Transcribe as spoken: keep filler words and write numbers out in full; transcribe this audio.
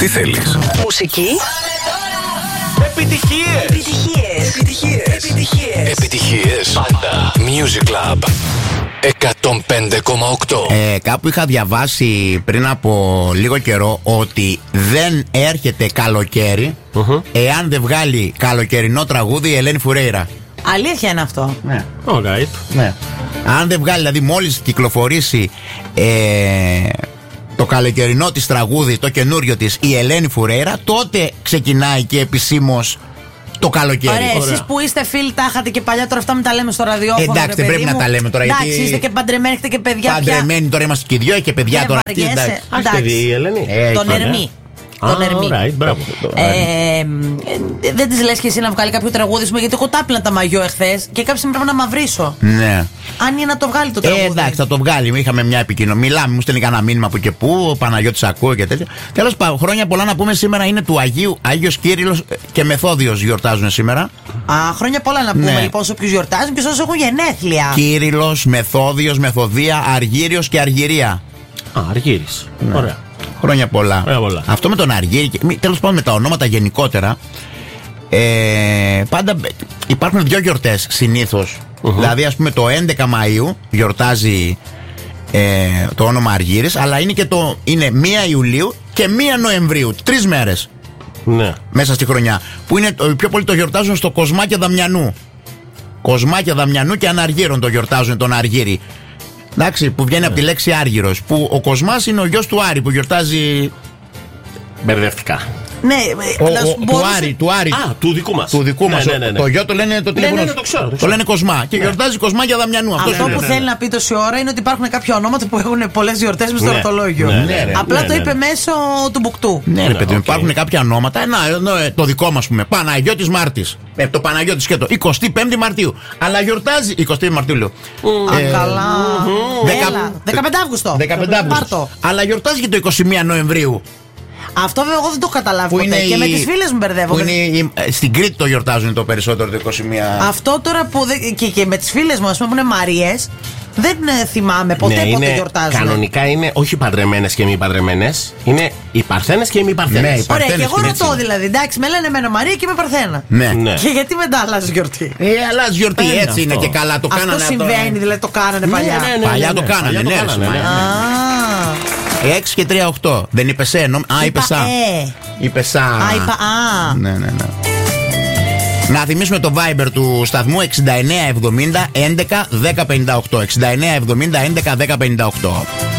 Τι θέλεις? Μουσική. Επιτυχίες. Επιτυχίες. Επιτυχίες. Επιτυχίες. Επιτυχίες. Πάντα. Music Club εκατόν πέντε κόμμα οκτώ. Ε, κάπου είχα διαβάσει πριν από λίγο καιρό ότι δεν έρχεται καλοκαίρι uh-huh. εάν δεν βγάλει καλοκαιρινό τραγούδι η Ελένη Φουρέιρα. Αλήθεια είναι αυτό. Ναι. Alright. Ναι. Αν δεν βγάλει, δηλαδή μόλις κυκλοφορήσει ε, το καλοκαιρινό της τραγούδι, το καινούριο της, η Ελένη Φουρέιρα, τότε ξεκινάει και επισήμως το καλοκαίρι. Ωραία, εσείς που είστε φίλοι, τα είχατε και παλιά, τώρα αυτά με τα λέμε στο ραδιόφωνο. Εντάξει, δεν πρέπει μου. να τα λέμε τώρα. Εντάξει, γιατί... είστε και παντρεμένοι, έχετε και παιδιά. Παντρεμένοι πια... τώρα είμαστε και δυο, και παιδιά δεν τώρα. Εντάξει. Παιδί η Ελένη. Ε, τον Ερμή. Τον Ερμή. Right, μπράβο. Ε, δεν τη λες και εσύ να βγάλει κάποιο τραγούδι, γιατί εγώ τάπλυνα τα μαγιό εχθές και κάποια στιγμή πρέπει να μαυρίσω. Ναι. Αν είναι να το βγάλει το τραγούδι. Ε, εντάξει, θα το βγάλει. Είχαμε μια επικοινωνία. Μιλάμε, μου στέλνει κανένα μήνυμα που και πού. Ο Παναγιώτης ακούω και τέτοια. Τέλος πάντων, χρόνια πολλά να πούμε. Σήμερα είναι του Αγίου. Άγιος Κύριλλος και Μεθόδιος γιορτάζουν σήμερα. Α, χρόνια πολλά να πούμε ναι. λοιπόν σε όποιους γιορτάζουν και σε όσους έχουν γενέθλια. Κύριλλος, Μεθόδιος, Μεθοδία, Αργύριος και Αργυρία. Α, Αργύρης. Ναι. Ωραία. Χρόνια πολλά. πολλά. Αυτό με τον Αργύρη, τέλος πάντων με τα ονόματα γενικότερα, ε, πάντα υπάρχουν δύο γιορτές συνήθως. Uh-huh. Δηλαδή, ας πούμε, το έντεκα Μαΐου γιορτάζει ε, το όνομα Αργύρης, αλλά είναι και το είναι πρώτη Ιουλίου και πρώτη Νοεμβρίου. Τρεις μέρες. Ναι. Μέσα στη χρονιά. Που είναι το, πιο πολύ το γιορτάζουν στο Κοσμάκια Δαμιανού. Κοσμάκια Δαμιανού και Αναργύρων το γιορτάζουν τον Αργύρη. Εντάξει, που βγαίνει yeah. από τη λέξη Άργυρος. Που ο Κοσμάς είναι ο γιος του Άρη που γιορτάζει. Μπερδευτικά. Ναι, ο, ο, μπορούσε... του Άρη, του Άρη. Α, του δικού μας. Του δικού ναι, μας. Ναι, ναι, ναι. Το γιο το λένε το τηλέφωνο. Ναι, ναι, ναι, το ξέρω, το ξέρω. Το λένε Κοσμά. Και ναι. γιορτάζει Κοσμάκια Δαμιανού. Αυτό, Αυτό ναι, που ναι, ναι. θέλει να πει τόση ώρα είναι ότι υπάρχουν κάποια ονόματα που έχουν πολλές γιορτές μες στο ναι. ορθολόγιο. Ναι, ναι, ναι, απλά ναι, το ναι, είπε ναι. μέσω του μπουκτού. Ναι, ρε παιδί, okay. υπάρχουν κάποια ονόματα. Να, το δικό μας πούμε. Παναγιώτης Μάρτης. Ε, το Παναγιώτης και το εικοστή πέμπτη Μαρτίου. Αλλά γιορτάζει εικοστή Μαρτίου, λέω. Α, καλά. δεκαπέντε Αυγούστου. Αλλά γιορτάζει και το είκοσι μία Νοεμβρίου. Αυτό βέβαια εγώ δεν το έχω καταλάβει ποτέ. Και η... με τις φίλες μου μπερδεύω. Που είναι η... Στην Κρήτη το γιορτάζουν το περισσότερο το είκοσι μία. Αυτό τώρα που. Δε... Και, και με τις φίλες μου, ας πούμε, που είναι Μαρίες, δεν θυμάμαι ποτέ ναι, πότε γιορτάζουν. Κανονικά είναι όχι παντρεμένες και μη παντρεμένες. Είναι οι Παρθένες και οι μη Παρθένες. Ναι, ωραία, και εγώ ρωτώ δηλαδή. Εντάξει, με λένε εμένα Μαρία και είμαι Παρθένα. Ναι. ναι. Και γιατί μετά αλλάζει γιορτή. Ε, αλλάζει γιορτή, Πέντε έτσι αυτό. Είναι και καλά. Το αυτό κάνανε συμβαίνει, αυτό. Δηλαδή το κάνανε παλιά. Ναι, ναι, ναι, παλιά ναι, ναι, το κάνανε, ναι. έξι και τρία οκτώ. Δεν είπε σε, νο... Α, είπε σα. Ε. Είπε σα. Α, είπα α. Ναι, ναι, ναι. Να θυμίσουμε το Viber του σταθμού εξήντα εννέα εβδομήντα έντεκα δέκα πενήντα οκτώ. εξήντα εννέα εβδομήντα έντεκα δέκα πενήντα οκτώ.